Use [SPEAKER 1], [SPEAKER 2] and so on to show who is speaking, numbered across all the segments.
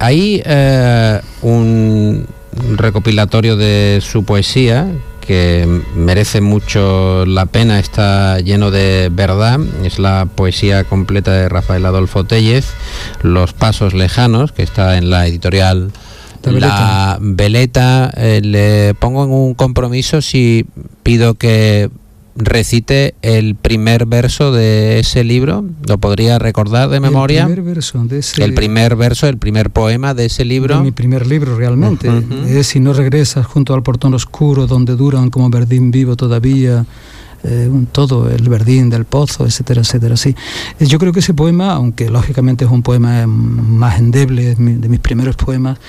[SPEAKER 1] Hay un recopilatorio de su poesía que merece mucho la pena, está lleno de verdad. Es la poesía completa de Rafael Adolfo Téllez, Los pasos lejanos, que está en la editorial La Veleta. Le pongo en un compromiso si pido que recite el primer verso de ese libro. ¿Lo podría recordar de memoria?
[SPEAKER 2] El primer verso de ese...
[SPEAKER 1] El primer poema de ese libro.
[SPEAKER 2] De mi primer libro, realmente. Es Si no regresas junto al portón oscuro, donde duran como verdín vivo todavía, todo el verdín del pozo, etcétera, etcétera. Sí. Yo creo que ese poema, aunque lógicamente es un poema más endeble, de mis primeros poemas,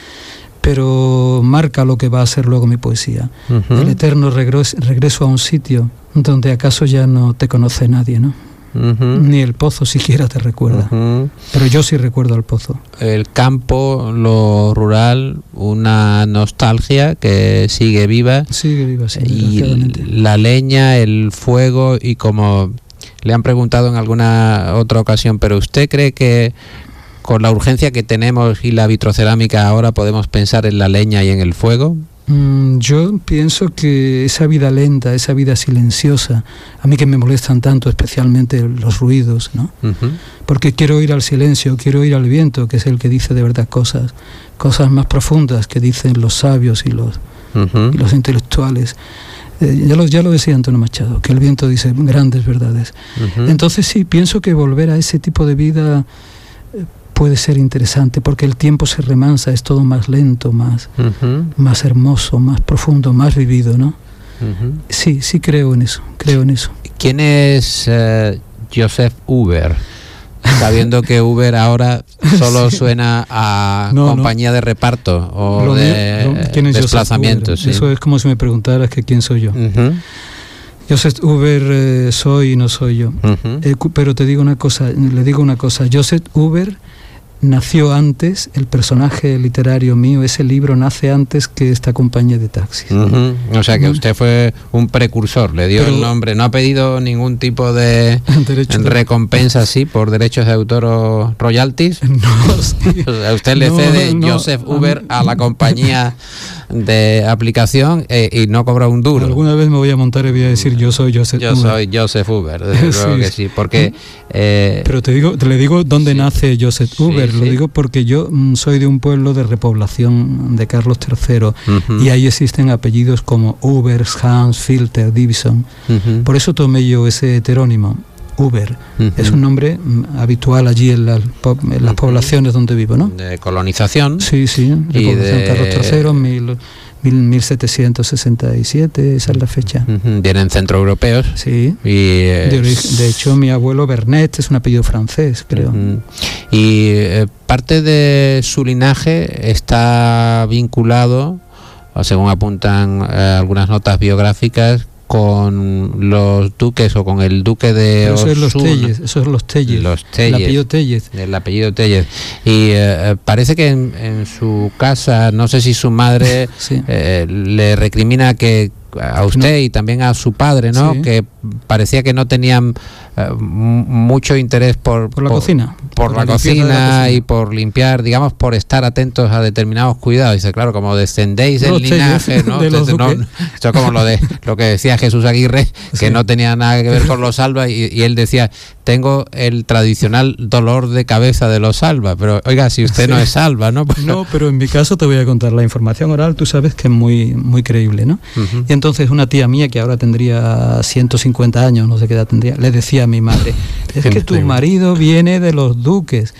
[SPEAKER 2] pero marca lo que va a ser luego mi poesía. El eterno regreso a un sitio donde acaso ya no te conoce nadie, ¿no? Ni el pozo siquiera te recuerda. Pero yo sí recuerdo al pozo. El campo, lo rural, una nostalgia que sigue viva. Sigue viva, sí, desgraciadamente. Y la leña, el fuego, y como le han preguntado en alguna otra ocasión, ¿pero usted cree que con la urgencia que tenemos y la vitrocerámica ahora podemos pensar en la leña y en el fuego? Yo pienso que esa vida lenta, esa vida silenciosa, a mí que me molestan tanto, especialmente los ruidos, ¿no? Porque quiero ir al silencio, quiero ir al viento, que es el que dice de verdad cosas más profundas que dicen los sabios y los intelectuales. Ya lo decía Antonio Machado, que el viento dice grandes verdades. Entonces sí, pienso que volver a ese tipo de vida puede ser interesante, porque el tiempo se remansa, es todo más lento, más hermoso, más profundo, más vivido, ¿no? Sí creo en eso. ¿Quién es Joseph Huber? Sabiendo que Uber ahora solo suena a compañía de reparto o de desplazamientos. Sí. Eso es como si me preguntaras que quién soy yo. Joseph Huber soy y no soy yo. Pero le digo una cosa, Joseph Huber nació antes, el personaje literario mío, ese libro nace antes que esta compañía de taxis. O sea que usted fue un precursor, le dio el nombre, no ha pedido ningún tipo de recompensa así por derechos de autor o royalties. No, sí. O sea, usted le cede Joseph Huber a la compañía de aplicación y no cobra un duro. Alguna vez me voy a montar y voy a decir yo soy Joseph Huber. Yo soy Joseph Huber, desde luego que sí, porque pero le digo dónde nace Joseph Huber. Lo digo porque yo soy de un pueblo de repoblación de Carlos III y ahí existen apellidos como Huber, Hans, Filter, Divison. Por eso tomé yo ese heterónimo, Huber. Es un nombre habitual allí en las poblaciones donde vivo, ¿no? De colonización. Sí, repoblación Carlos III, 1767, esa es la fecha. Vienen centroeuropeos. Sí. Y de hecho, mi abuelo Bernet es un apellido francés, creo. Y parte de su linaje está vinculado, según apuntan algunas notas biográficas, con los duques o con el duque de Osuna. Esos son los Téllez. El apellido Téllez. Y parece que en su casa, no sé si su madre le recrimina que a usted y también a su padre, ¿no? Sí. Que parecía que no tenían mucho interés por la cocina. Por la cocina y por limpiar, digamos, por estar atentos a determinados cuidados. Dice, claro, como descendéis del linaje, ¿no? Esto es como lo que decía Jesús Aguirre, que no tenía nada que ver con los Alba, y él decía, tengo el tradicional dolor de cabeza de los Alba, pero oiga, si usted no es Alba, ¿no? Pues no, pero en mi caso te voy a contar, la información oral, tú sabes que es muy, muy creíble, ¿no? Y entonces una tía mía, que ahora tendría 150 años, no sé qué edad tendría, le decía a mi madre, es que tu marido viene de los duques,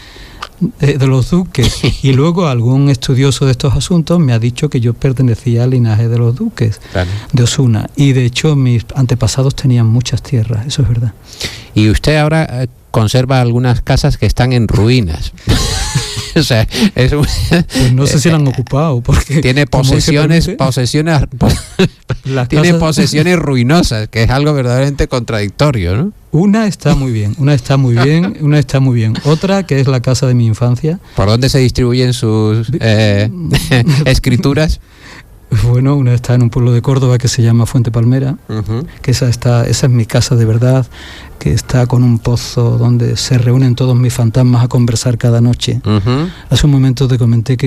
[SPEAKER 2] y luego algún estudioso de estos asuntos me ha dicho que yo pertenecía al linaje de los duques de Osuna, y de hecho mis antepasados tenían muchas tierras, eso es verdad. Y usted ahora conserva algunas casas que están en ruinas. O sea, pues no sé si la han ocupado, porque tiene posesiones ruinosas, que es algo verdaderamente contradictorio, ¿no? Una está muy bien. Otra, que es la casa de mi infancia. ¿Por dónde se distribuyen sus escrituras? Bueno, una está en un pueblo de Córdoba que se llama Fuente Palmera, que esa es mi casa de verdad, que está con un pozo donde se reúnen todos mis fantasmas a conversar cada noche. Hace un momento te comenté que